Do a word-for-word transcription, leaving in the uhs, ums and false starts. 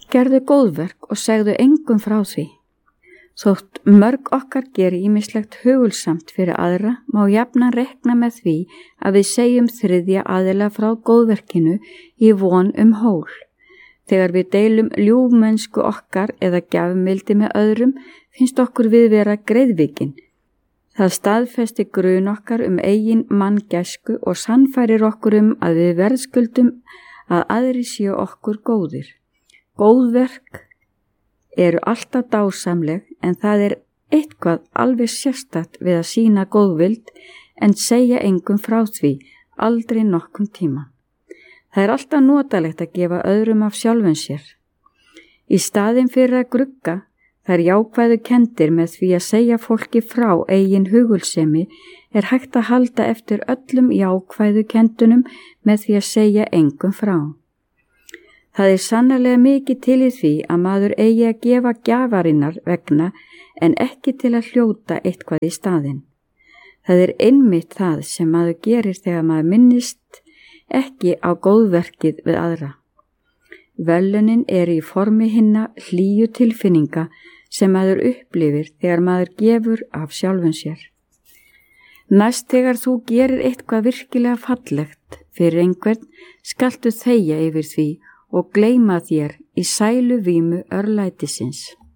Gerðu góðverk og segðu engum frá því. Þótt mörg okkar geri ýmislegt hugulsamt fyrir aðra, má jafnan rekna með því að við segjum þriðja aðila frá góðverkinu í von um hól. Þegar við deilum ljúfmennsku okkar eða gjafmildi með öðrum, finnst okkur við vera greiðvikinn. Það staðfesti grun okkar um eigin manngæsku og sannfærir okkur um að við verðskuldum að aðri séu okkur góðir. Góðverk eru alltaf dásamleg, en það er eitthvað alveg sérstakt við að sýna góðvild en segja engum frá því, aldrei nokkum tíma. Það er alltaf notalegt að gefa öðrum af sjálfum sér. Í staðinn fyrir að grugga þær jákvæðu kendir með því að segja fólki frá eigin hugulsemi er hægt að halda eftir öllum jákvæðu kendunum með því að segja engum frá. Það er sannarlega mikið til í því að maður eigi að gefa gjafarinnar vegna en ekki til að hljóta eitthvað í staðinn. Það er einmitt það sem maður gerir þegar maður minnist ekki á góðverkið við aðra. Verðlaunin er í formi hinna hlýju tilfinninga sem maður upplifir þegar maður gefur af sjálfum sér. Næst þegar þú gerir eitthvað virkilega fallegt fyrir einhvern, skaltu þegja yfir því og gleyma þér í sælu vímu örlætisins.